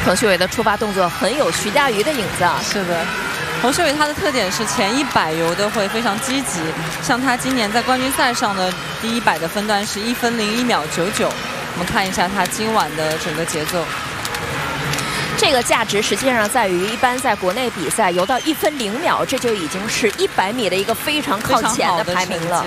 彭旭伟的出发动作很有徐嘉余的影子啊。 是的。 彭旭伟他的特点是前100游的会非常积极，像他今年在冠军赛上的第100的分段是1分01秒99。我们看一下他今晚的整个节奏。 这个价值实际上在于，一般在国内比赛游到1分0秒，这就已经是100米的一个非常靠前的排名了。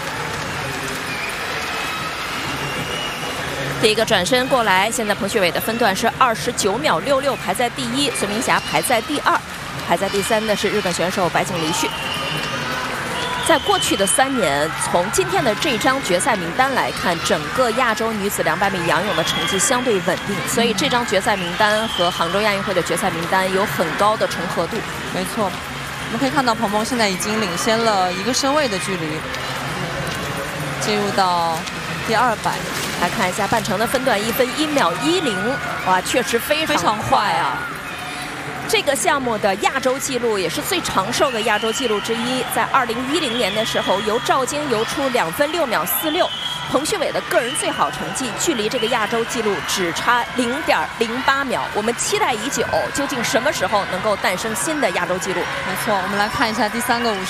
第一个转身过来，现在彭旭伟的分段是29秒66，排在第1，孙明霞排在第2。 排在第3的是日本选手白井梨绪。在过去的3年，从今天的这张决赛名单来看，整个亚洲女子200米仰泳的成绩相对稳定，所以这张决赛名单和杭州亚运会的决赛名单有很高的重合度。 没错，我们可以看到彭彭现在已经领先了1个身位的距离，进入到第200。 来看一下半程的分段1分1秒10，哇，确实非常快啊！ 这个项目的亚洲纪录也是最长寿的亚洲纪录之一，在2010年的时候，由赵晶游出2分6秒46，彭旭伟的个人最好成绩距离这个亚洲纪录只差0.08秒。我们期待已久，究竟什么时候能够诞生新的亚洲纪录？ 没错，我们来看一下第3个50。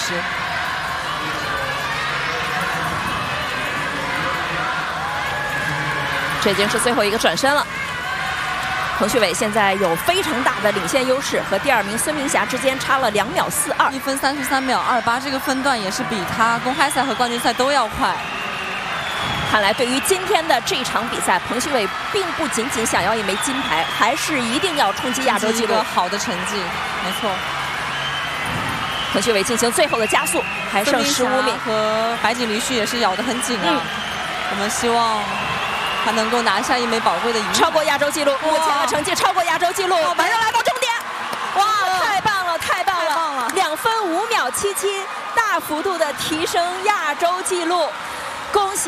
这已经是最后一个转身了。 彭旭伟现在有非常大的领先优势，和第2名孙明霞之间差了2秒42，1 分33秒28，这个分段也是比他公开赛和冠军赛都要快。 看来对于今天的这场比赛，彭旭伟并不仅仅想要一枚金牌，还是一定要冲击亚洲纪录。 好的成绩，没错。 彭旭伟进行最后的加速，还剩15米， 和白井梨绪也是咬得很紧啊。我们希望 他能够拿下一枚宝贵的银牌， 超过亚洲纪录，目前的成绩超过亚洲纪录，马上来到终点，哇，太棒了，太棒了，2分5秒77，大幅度的提升亚洲纪录，恭喜！